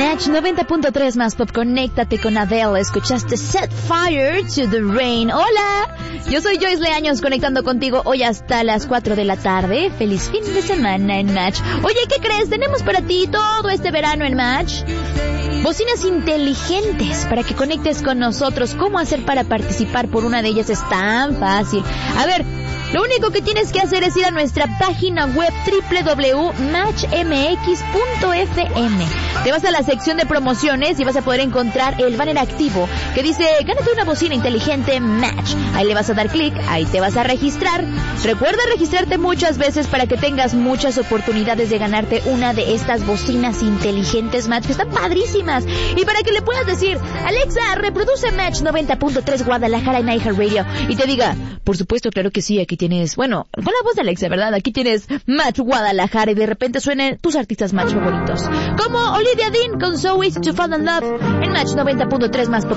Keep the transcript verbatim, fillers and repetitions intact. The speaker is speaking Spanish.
Match noventa punto tres más pop, conéctate con Adele. Escuchaste Set Fire to the Rain. Hola, yo soy Joyce Leaños, conectando contigo hoy hasta las cuatro de la tarde. Feliz fin de semana en Match. Oye, ¿qué crees? Tenemos para ti todo este verano en Match bocinas inteligentes para que conectes con nosotros. ¿Cómo hacer para participar por una de ellas? Es tan fácil. A ver, lo único que tienes que hacer es ir a nuestra página web doble u doble u doble u punto match m x punto f m. Te vas a la sección de promociones y vas a poder encontrar el banner activo que dice gánate una bocina inteligente Match. Ahí le vas a dar clic, ahí te vas a registrar. Recuerda registrarte muchas veces para que tengas muchas oportunidades de ganarte una de estas bocinas inteligentes Match, que están padrísimas. Y para que le puedas decir, Alexa, reproduce Match noventa punto tres Guadalajara en iHeartRadio, y te diga, por supuesto, claro que sí, aquí tienes, bueno, con la voz de Alexa, ¿verdad? Aquí tienes Match Guadalajara, y de repente suenen tus artistas Match favoritos, como Olivia Dean con So Easy to Fall in Love en Match noventa punto tres más pop.